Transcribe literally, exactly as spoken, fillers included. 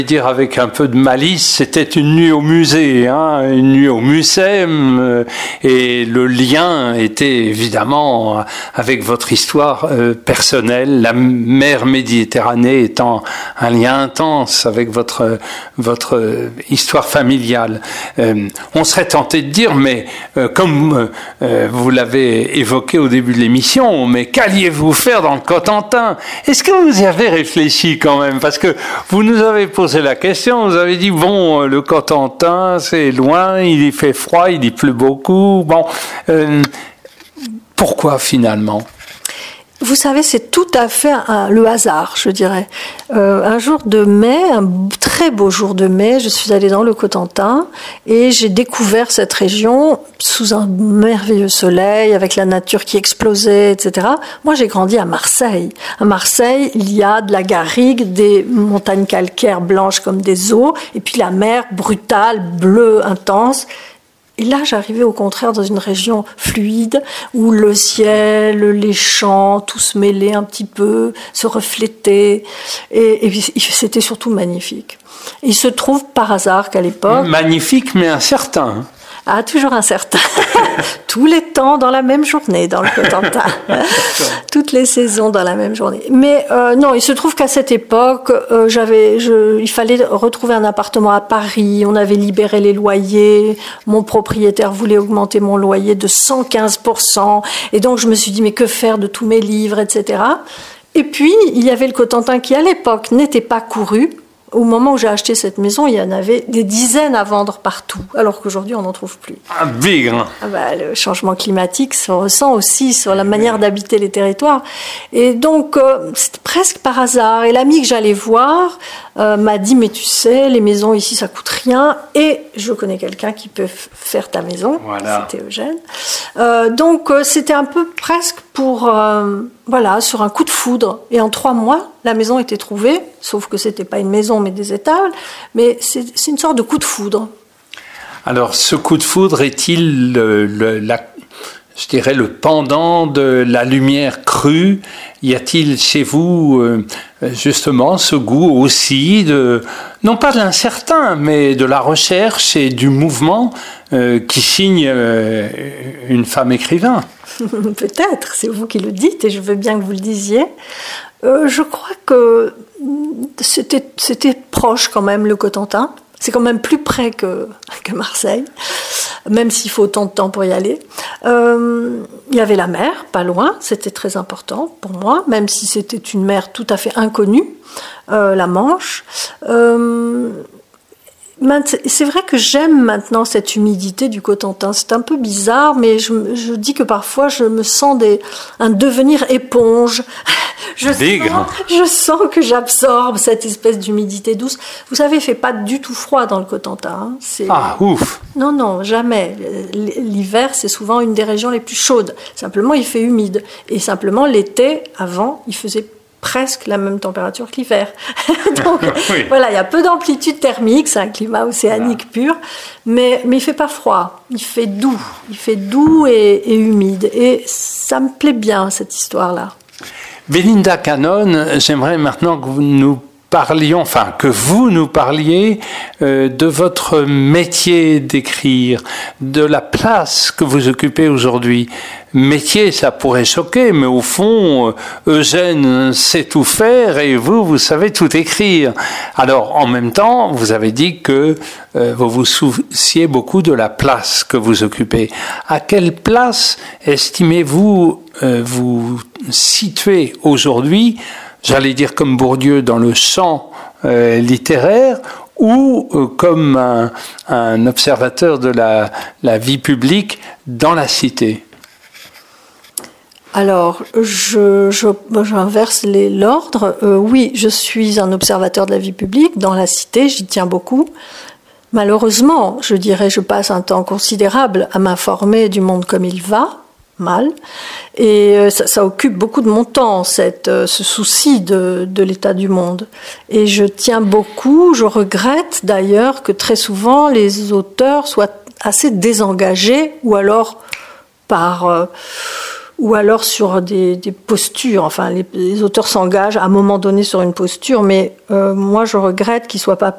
dire avec un peu de malice, c'était une nuit au musée, hein, une nuit au Mucem, euh, et le lien était évidemment avec votre histoire euh, personnelle, la mer Méditerranée étant un lien intense avec votre votre histoire familiale. Euh, on serait tenté de dire, mais euh, comme euh, vous l'avez évoqué au début de l'émission, mais qu'alliez-vous faire dans le Cotentin? Est-ce que vous y avez réfléchi quand même? Parce que vous nous avez posé la question, vous avez dit, bon, le Cotentin, c'est loin, il y fait froid, il y pleut beaucoup. Bon, euh, pourquoi finalement? Vous savez, c'est tout à fait un, le hasard, je dirais. Euh, un jour de mai, un très beau jour de mai, je suis allée dans le Cotentin et j'ai découvert cette région sous un merveilleux soleil, avec la nature qui explosait, et cetera. Moi, j'ai grandi à Marseille. À Marseille, il y a de la garrigue, des montagnes calcaires blanches comme des eaux, et puis la mer brutale, bleue, intense. Et là, j'arrivais au contraire dans une région fluide où le ciel, les champs, tout se mêlait un petit peu, se reflétait. Et, et c'était surtout magnifique. Et il se trouve par hasard qu'à l'époque... Magnifique, mais incertain. Ah, toujours incertain. Tous les temps dans la même journée dans le Cotentin. Toutes les saisons dans la même journée. Mais euh, non, il se trouve qu'à cette époque, euh, j'avais, je, il fallait retrouver un appartement à Paris. On avait libéré les loyers. Mon propriétaire voulait augmenter mon loyer de cent quinze pour cent. Et donc, je me suis dit, mais que faire de tous mes livres, et cetera. Et puis, il y avait le Cotentin qui, à l'époque, n'était pas couru. Au moment où j'ai acheté cette maison, il y en avait des dizaines à vendre partout, alors qu'aujourd'hui, on n'en trouve plus. Un bigre. Ah bah, le changement climatique se ressent aussi sur la manière d'habiter les territoires. Et donc, euh, c'est presque par hasard. Et l'ami que j'allais voir euh, m'a dit, mais tu sais, les maisons ici, ça coûte rien. Et je connais quelqu'un qui peut f- faire ta maison. Voilà. C'était Eugène. Euh, donc, euh, c'était un peu presque pour... Euh, Voilà, sur un coup de foudre. Et en trois mois, la maison était trouvée, sauf que c'était pas une maison, mais des étables. Mais c'est, c'est une sorte de coup de foudre. Alors, ce coup de foudre est-il, le, le, la, je dirais, le pendant de la lumière crue? Y a-t-il chez vous, euh, justement, ce goût aussi de, non pas de l'incertain, mais de la recherche et du mouvement euh, qui signe euh, une femme écrivain? Peut-être, c'est vous qui le dites et je veux bien que vous le disiez. Euh, je crois que c'était, c'était proche quand même, le Cotentin. C'est quand même plus près que, que Marseille, même s'il faut autant de temps pour y aller. Euh, il y avait la mer, pas loin, c'était très important pour moi, même si c'était une mer tout à fait inconnue, euh, la Manche. Euh, C'est vrai que j'aime maintenant cette humidité du Cotentin. C'est un peu bizarre, mais je, je dis que parfois je me sens des, un devenir éponge. Je sens, je sens que j'absorbe cette espèce d'humidité douce. Vous savez, il fait pas du tout froid dans le Cotentin. Hein. C'est... Ah, ouf! Non, non, jamais. L'hiver, c'est souvent une des régions les plus chaudes. Simplement, il fait humide. Et simplement, l'été, avant, il faisait presque la même température que l'hiver. Donc, oui. Voilà, il y a peu d'amplitude thermique, c'est un climat océanique voilà. pur, mais, mais il ne fait pas froid, il fait doux, il fait doux et, et humide. Et ça me plaît bien, cette histoire-là. Belinda Cannon, j'aimerais maintenant que vous nous parlions, enfin, que vous nous parliez euh, de votre métier d'écrire, de la place que vous occupez aujourd'hui. Métier, ça pourrait choquer, mais au fond, Eugène sait tout faire et vous, vous savez tout écrire. Alors, en même temps, vous avez dit que euh, vous vous souciez beaucoup de la place que vous occupez. À quelle place estimez-vous euh, vous situer aujourd'hui, j'allais dire comme Bourdieu, dans le champ euh, littéraire, ou euh, comme un, un observateur de la, la vie publique dans la cité? Alors, je, je, j'inverse les, l'ordre. Euh, oui, je suis un observateur de la vie publique dans la cité, j'y tiens beaucoup. Malheureusement, je dirais, je passe un temps considérable à m'informer du monde comme il va, mal, et ça, ça occupe beaucoup de mon temps, cette, ce souci de, de l'état du monde. Et je tiens beaucoup, je regrette d'ailleurs que très souvent les auteurs soient assez désengagés, ou alors par... Euh, ou alors sur des, des postures. Enfin, les, les auteurs s'engagent à un moment donné sur une posture, mais euh, moi, je regrette qu'ils ne soient pas